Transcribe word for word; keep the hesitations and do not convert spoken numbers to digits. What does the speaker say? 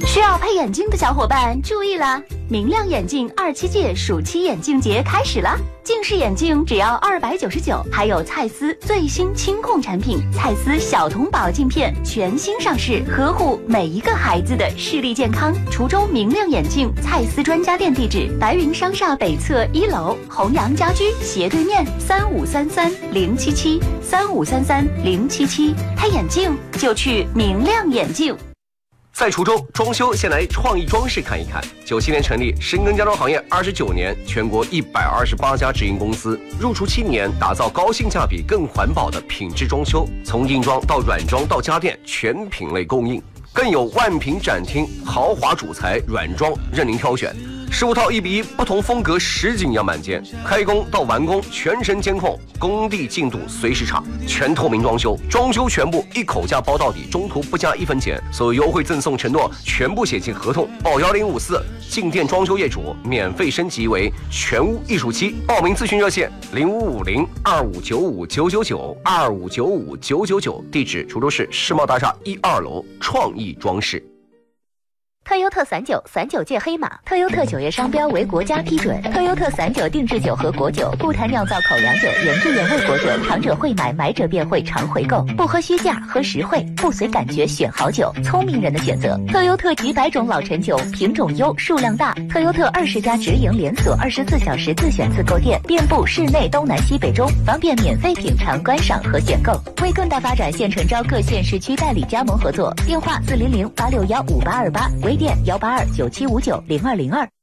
需要配眼镜的小伙伴注意啦！明亮眼镜二七届暑期眼镜节开始啦！近视眼镜只要二百九十九，还有蔡司最新清控产品蔡司小童宝镜片全新上市，呵护每一个孩子的视力健康。滁州明亮眼镜蔡司专家店地址：白云商厦北侧一楼，弘阳家居斜对面，三五三三零七七三五三三零七七。配眼镜就去明亮眼镜。 在滁州装修，先来创意装饰看一看。九七年成立，深耕家装行业二十九年，全国一百二十八家直营公司，入驻七年，打造高性价比、更环保的品质装修，从硬装到软装到家电，全品类供应，更有万品展厅，豪华主材软装任您挑选。十五套一比一，不同风格实景样板间，开工到完工全程监控，工地进度随时查，全透明装修，装修全部一口价包到底，中途不加一分钱，所有优惠赠送承诺全部写进合同。报幺零五四，进店装修业主免费升级为全屋艺术漆。报名咨询热线零五五零二五九五九九九二五九五九九九，地址滁州市世贸大厦一二楼创意装饰。 特优特散酒，散酒界黑马，特优特酒业商标为国家批准。特优特散酒定制酒和果酒，不谈酿造口粮酒，原汁原味果酒，尝者会买，买者便会常回购。不喝虚价，喝实惠，不随感觉选好酒，聪明人的选择。特优特几百种老陈酒，品种优，数量大。特优特二十家直营连锁，二十四小时自选自购店，遍布市内东南西北中，方便免费品尝、观赏和选购。为更大发展，现诚招各县市区代理加盟合作，电话四零零八六幺五八二八。微店幺八二九七五九零二零二。